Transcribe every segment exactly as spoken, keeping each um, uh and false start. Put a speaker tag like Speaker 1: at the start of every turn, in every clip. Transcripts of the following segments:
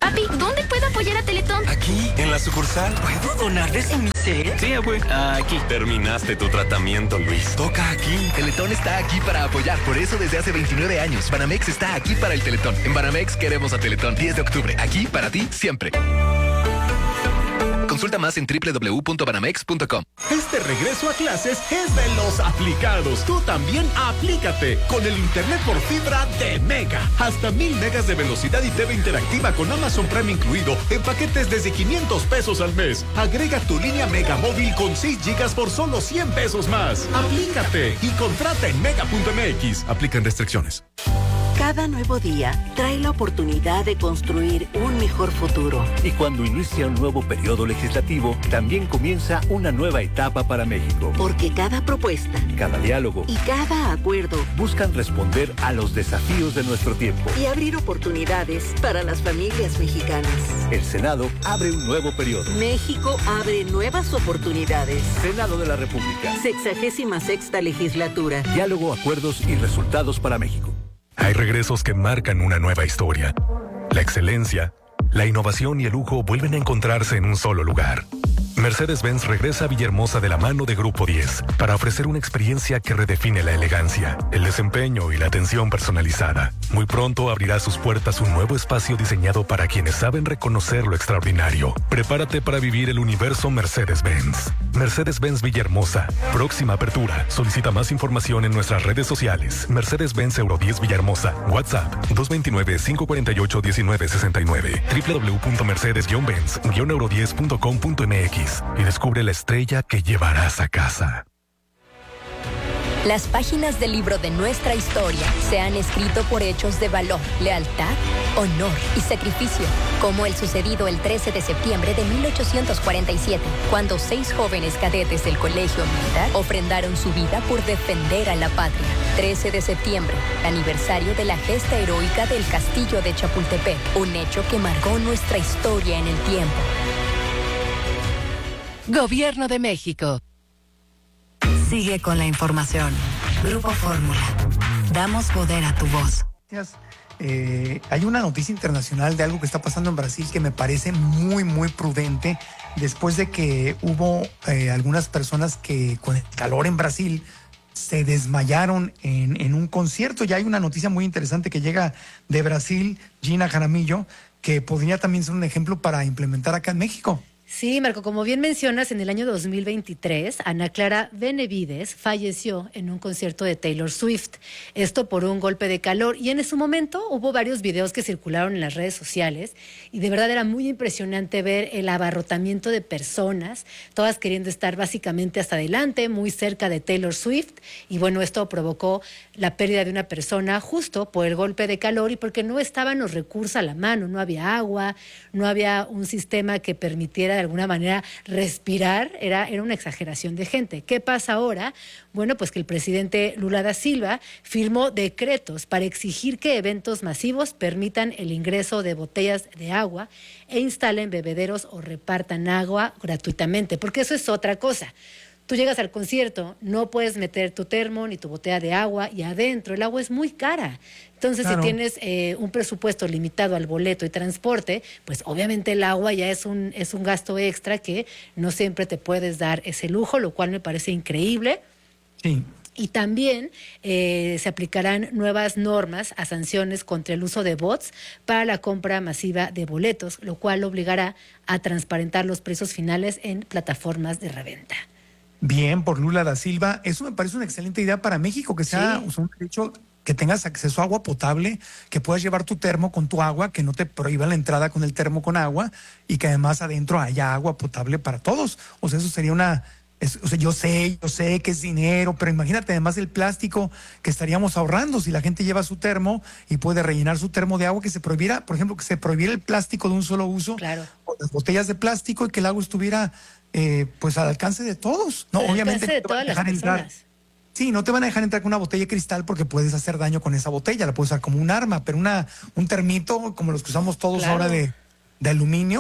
Speaker 1: Papi, ¿dónde puedo apoyar a Teletón?
Speaker 2: Aquí, en la sucursal.
Speaker 3: ¿Puedo donarles en mi set?
Speaker 2: Sí, abue. Aquí. Terminaste tu tratamiento, Luis. Toca aquí.
Speaker 4: Teletón está aquí para apoyar. Por eso desde hace veintinueve años, Banamex está aquí para el Teletón. En Banamex queremos a Teletón. diez de octubre. Aquí para ti, siempre. Consulta más en doble u doble u doble u punto banamex punto com.
Speaker 5: Este regreso a clases es de los aplicados. Tú también aplícate con el internet por fibra de Mega. Hasta mil megas de velocidad y T V interactiva con Amazon Prime incluido en paquetes desde quinientos pesos al mes. Agrega tu línea Mega móvil con seis gigas por solo cien pesos más. Aplícate y contrata en mega punto m x. Aplican restricciones.
Speaker 6: Cada nuevo día trae la oportunidad de construir un mejor futuro.
Speaker 7: Y cuando inicia un nuevo periodo legislativo, también comienza una nueva etapa para México.
Speaker 6: Porque cada propuesta,
Speaker 7: cada diálogo
Speaker 6: y cada acuerdo
Speaker 7: buscan responder a los desafíos de nuestro tiempo
Speaker 6: y abrir oportunidades para las familias mexicanas.
Speaker 7: El Senado abre un nuevo periodo.
Speaker 6: México abre nuevas oportunidades.
Speaker 7: Senado de la República.
Speaker 6: Sexagésima sexta legislatura.
Speaker 7: Diálogo, acuerdos y resultados para México.
Speaker 8: Hay regresos que marcan una nueva historia. La excelencia, la innovación y el lujo vuelven a encontrarse en un solo lugar. Mercedes-Benz regresa a Villahermosa de la mano de Grupo diez para ofrecer una experiencia que redefine la elegancia, el desempeño y la atención personalizada. Muy pronto abrirá sus puertas un nuevo espacio diseñado para quienes saben reconocer lo extraordinario. Prepárate para vivir el universo Mercedes-Benz. Mercedes-Benz Villahermosa. Próxima apertura. Solicita más información en nuestras redes sociales. Mercedes-Benz Euro diez Villahermosa. WhatsApp dos dos nueve, cinco cuatro ocho, uno nueve seis nueve. doble u doble u doble u punto mercedes benz euro diez punto com punto m x y descubre la estrella que llevarás a casa.
Speaker 9: Las páginas del libro de nuestra historia se han escrito por hechos de valor, lealtad, honor y sacrificio, como el sucedido el trece de septiembre de mil ochocientos cuarenta y siete, cuando seis jóvenes cadetes del Colegio Militar ofrendaron su vida por defender a la patria. trece de septiembre, aniversario de la gesta heroica del Castillo de Chapultepec, un hecho que marcó nuestra historia en el tiempo.
Speaker 10: Gobierno de México.
Speaker 11: Sigue con la información. Grupo Fórmula. Damos poder a tu voz.
Speaker 12: Eh, hay una noticia internacional de algo que está pasando en Brasil que me parece muy, muy prudente. Después de que hubo eh, algunas personas que con el calor en Brasil se desmayaron en, en un concierto. Ya hay una noticia muy interesante que llega de Brasil, Gina Jaramillo, que podría también ser un ejemplo para implementar acá en México.
Speaker 13: Sí, Marco, como bien mencionas, en el año dos mil veintitrés, Ana Clara Benavides falleció en un concierto de Taylor Swift. Esto por un golpe de calor. Y en ese momento hubo varios videos que circularon en las redes sociales y de verdad era muy impresionante ver el abarrotamiento de personas, todas queriendo estar básicamente hasta adelante, muy cerca de Taylor Swift. Y bueno, esto provocó la pérdida de una persona justo por el golpe de calor y porque no estaban los recursos a la mano, no había agua, no había un sistema que permitiera de alguna manera respirar, era, era una exageración de gente. ¿Qué pasa ahora? Bueno, pues que el presidente Lula da Silva firmó decretos para exigir que eventos masivos permitan el ingreso de botellas de agua e instalen bebederos o repartan agua gratuitamente, porque eso es otra cosa. Tú llegas al concierto, no puedes meter tu termo ni tu botella de agua y adentro el agua es muy cara. Entonces, claro, si tienes eh, un presupuesto limitado al boleto y transporte, pues obviamente el agua ya es un, es un gasto extra que no siempre te puedes dar ese lujo, lo cual me parece increíble.
Speaker 12: Sí.
Speaker 13: Y también eh, se aplicarán nuevas normas a sanciones contra el uso de bots para la compra masiva de boletos, lo cual obligará a transparentar los precios finales en plataformas de reventa.
Speaker 12: Bien, por Lula da Silva. Eso me parece una excelente idea para México, que sea sí. un derecho que tengas acceso a agua potable, que puedas llevar tu termo con tu agua, que no te prohíban la entrada con el termo con agua y que además adentro haya agua potable para todos. O sea, eso sería una... Es, o sea, yo sé, yo sé que es dinero, pero imagínate además el plástico que estaríamos ahorrando si la gente lleva su termo y puede rellenar su termo de agua, que se prohibiera, por ejemplo, que se prohibiera el plástico de un solo uso,
Speaker 13: claro,
Speaker 12: o las botellas de plástico y que el agua estuviera eh, pues al alcance de todos. No,
Speaker 13: al
Speaker 12: obviamente
Speaker 13: alcance de todas las personas.
Speaker 12: Entrar. Sí, no te van a dejar entrar con una botella de cristal porque puedes hacer daño con esa botella, la puedes usar como un arma, pero una un termito como los que usamos todos claro. ahora de, de aluminio,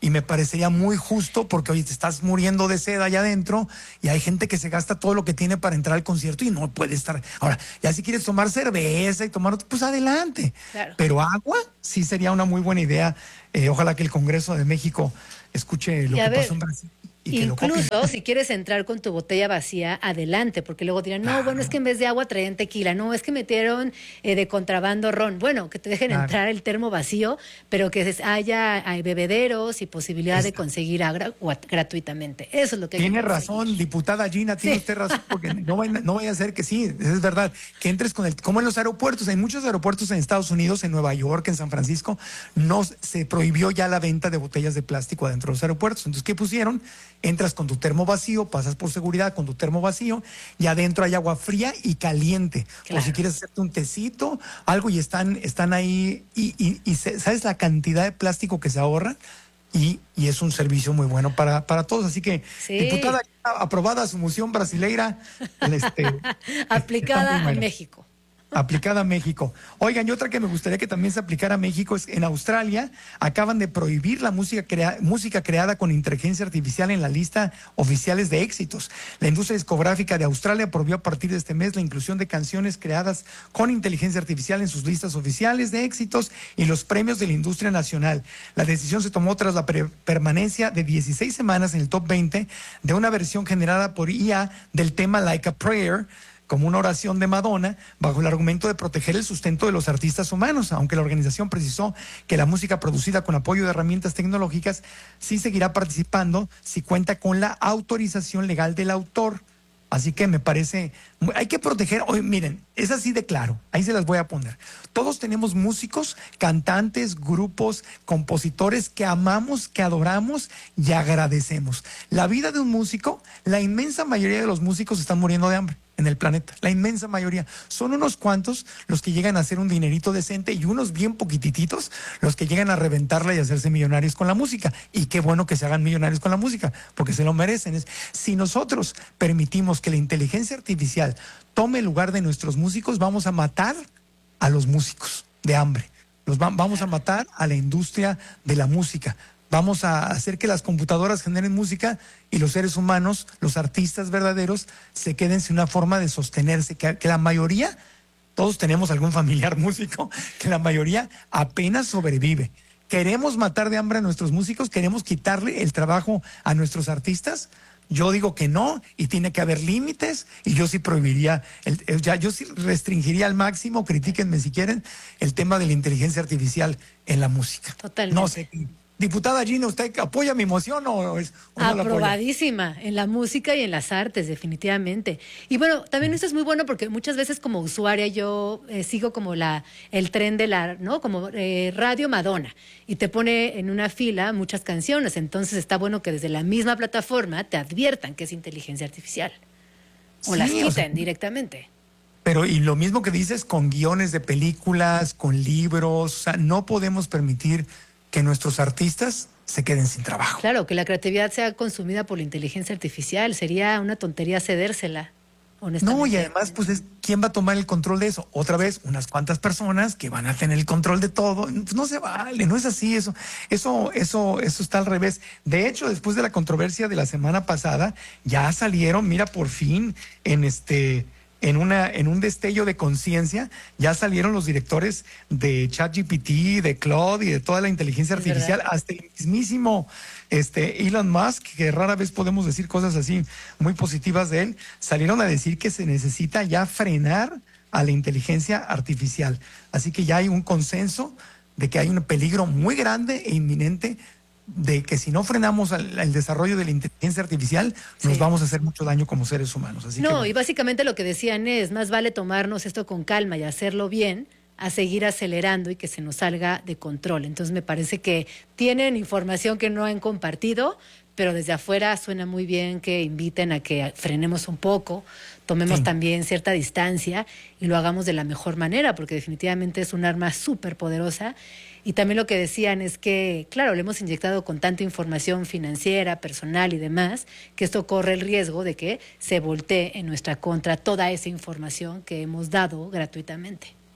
Speaker 12: Y me parecería muy justo porque, oye, te estás muriendo de sed allá adentro y hay gente que se gasta todo lo que tiene para entrar al concierto y no puede estar. Ahora, ya si quieres tomar cerveza y tomar, pues adelante. Claro. Pero agua sí sería una muy buena idea. Eh, ojalá que el Congreso de México escuche lo
Speaker 13: y
Speaker 12: que
Speaker 13: ver,
Speaker 12: pasó en Brasil. Y
Speaker 13: incluso si quieres entrar con tu botella vacía, adelante, porque luego dirán, no, claro. bueno, es que en vez de agua traían tequila, no, es que metieron eh, de contrabando ron. Bueno, que te dejen claro. entrar el termo vacío, pero que haya hay bebederos y posibilidad es... de conseguir agua gratuitamente. Eso es lo que hay que
Speaker 12: Tiene razón, diputada Gina, tiene sí. usted razón, porque no vaya, no vaya a ser que sí, es verdad, que entres con el, como en los aeropuertos, hay muchos aeropuertos en Estados Unidos, en Nueva York, en San Francisco, no se prohibió ya la venta de botellas de plástico adentro de los aeropuertos. Entonces, ¿qué pusieron? Entras con tu termo vacío, pasas por seguridad con tu termo vacío y adentro hay agua fría y caliente. Claro. O si quieres hacerte un tecito, algo y están, están ahí y, y, y se, ¿sabes la cantidad de plástico que se ahorra? Y, y es un servicio muy bueno para, para todos. Así que, sí. diputada, aprobada su moción brasileira. Este,
Speaker 13: aplicada a México.
Speaker 12: Aplicada a México. Oigan, y otra que me gustaría que también se aplicara a México es en Australia acaban de prohibir la música, crea, música creada con inteligencia artificial en la lista oficiales de éxitos. La industria discográfica de Australia prohibió a partir de este mes la inclusión de canciones creadas con inteligencia artificial en sus listas oficiales de éxitos y los premios de la industria nacional. La decisión se tomó tras la pre- permanencia de dieciséis semanas en el top veinte de una versión generada por I A del tema Like a Prayer, como una oración de Madonna, bajo el argumento de proteger el sustento de los artistas humanos, aunque la organización precisó que la música producida con apoyo de herramientas tecnológicas sí seguirá participando si cuenta con la autorización legal del autor. Así que me parece, hay que proteger, oye, miren, es así de claro, ahí se las voy a poner. Todos tenemos músicos, cantantes, grupos, compositores que amamos, que adoramos y agradecemos. La vida de un músico, la inmensa mayoría de los músicos están muriendo de hambre en el planeta, la inmensa mayoría. Son unos cuantos los que llegan a hacer un dinerito decente y unos bien poquitititos los que llegan a reventarla y a hacerse millonarios con la música. Y qué bueno que se hagan millonarios con la música, porque se lo merecen. Si nosotros permitimos que la inteligencia artificial tome el lugar de nuestros músicos, vamos a matar a los músicos de hambre. Los va- vamos a matar a la industria de la música. Vamos a hacer que las computadoras generen música y los seres humanos, los artistas verdaderos, se queden sin una forma de sostenerse. Que, que la mayoría, todos tenemos algún familiar músico, que la mayoría apenas sobrevive. ¿Queremos matar de hambre a nuestros músicos? ¿Queremos quitarle el trabajo a nuestros artistas? Yo digo que no, y tiene que haber límites, y yo sí prohibiría, el, el, ya, yo sí restringiría al máximo, critíquenme si quieren, el tema de la inteligencia artificial en la música.
Speaker 13: Totalmente.
Speaker 12: No sé. Diputada Gina, ¿usted apoya mi moción o, es, o no la apoya?
Speaker 13: Aprobadísima en la música y en las artes, definitivamente. Y bueno, también esto es muy bueno porque muchas veces como usuaria yo eh, sigo como la el tren de la, ¿no? Como eh, Radio Madonna y te pone en una fila muchas canciones. Entonces está bueno que desde la misma plataforma te adviertan que es inteligencia artificial o sí, las quiten o sea, directamente.
Speaker 12: Pero y lo mismo que dices con guiones de películas, con libros, o sea, no podemos permitir que nuestros artistas se queden sin trabajo.
Speaker 13: Claro, que la creatividad sea consumida por la inteligencia artificial. Sería una tontería cedérsela, honestamente.
Speaker 12: No, y además, pues, es, ¿quién va a tomar el control de eso? Otra vez, unas cuantas personas que van a tener el control de todo. Pues no se vale, no es así eso. Eso, eso, eso está al revés. De hecho, después de la controversia de la semana pasada, ya salieron, mira, por fin, en este... En, una, en un destello de conciencia, ya salieron los directores de ChatGPT, de Claude y de toda la inteligencia artificial, ¿verdad? Hasta el mismísimo este, Elon Musk, que rara vez podemos decir cosas así muy positivas de él, salieron a decir que se necesita ya frenar a la inteligencia artificial. Así que ya hay un consenso de que hay un peligro muy grande e inminente de que si no frenamos el, el desarrollo de la inteligencia artificial, sí, nos vamos a hacer mucho daño como seres humanos. Así
Speaker 13: no,
Speaker 12: que, bueno.
Speaker 13: Y básicamente lo que decían es, más vale tomarnos esto con calma y hacerlo bien, a seguir acelerando y que se nos salga de control. Entonces me parece que tienen información que no han compartido, pero desde afuera suena muy bien que inviten a que frenemos un poco, tomemos sí. también cierta distancia y lo hagamos de la mejor manera, porque definitivamente es un arma súper poderosa. Y también lo que decían es que, claro, le hemos inyectado con tanta información financiera, personal y demás, que esto corre el riesgo de que se voltee en nuestra contra toda esa información que hemos dado gratuitamente.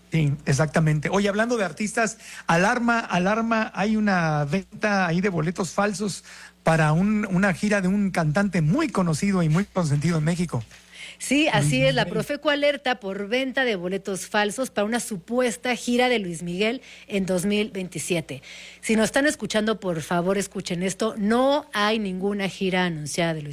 Speaker 12: Sí, exactamente. Oye, hablando de artistas, alarma, alarma, hay una venta ahí de boletos falsos para un, una gira de un cantante muy conocido y muy consentido en México.
Speaker 13: Sí, así es. La Profeco alerta por venta de boletos falsos para una supuesta gira de Luis Miguel en dos mil veintisiete. Si nos están escuchando, por favor, escuchen esto. No hay ninguna gira anunciada de Luis